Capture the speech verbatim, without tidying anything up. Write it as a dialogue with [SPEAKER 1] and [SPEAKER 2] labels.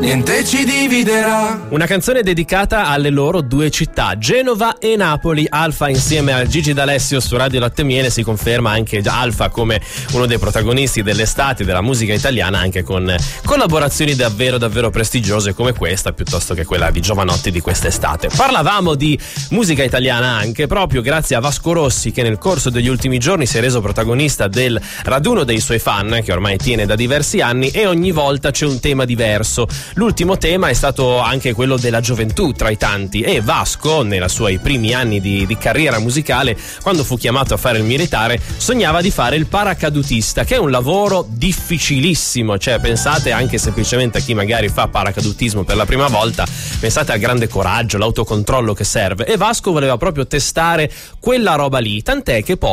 [SPEAKER 1] Niente ci dividerà.
[SPEAKER 2] Una canzone dedicata alle loro due città, Genova e Napoli. Alfa insieme a Gigi D'Alessio su Radio Latte Miele. Si conferma anche Alfa come uno dei protagonisti dell'estate della musica italiana, anche con collaborazioni davvero davvero prestigiose come questa, piuttosto che quella di Giovanotti di quest'estate. Parlavamo di musica italiana anche proprio grazie a Vasco Rossi, che nel corso degli ultimi giorni si è reso protagonista del raduno dei suoi fan, che ormai tiene da diversi anni, e ogni volta c'è un tema diverso. L'ultimo tema è stato anche quello della gioventù tra i tanti, e Vasco, nei suoi primi anni di, di carriera musicale, quando fu chiamato a fare il militare, sognava di fare il paracadutista, che è un lavoro difficilissimo. Cioè, pensate anche semplicemente a chi magari fa paracadutismo per la prima volta, pensate al grande coraggio, l'autocontrollo che serve, e Vasco voleva proprio testare quella roba lì, tant'è che poi